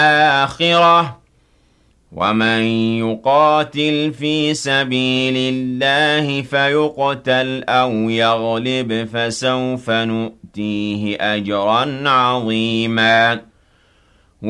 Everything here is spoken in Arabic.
الآخرة ومن يقاتل في سبيل الله فيقتل أو يغلب فسوف نؤتيه أجرا عظيما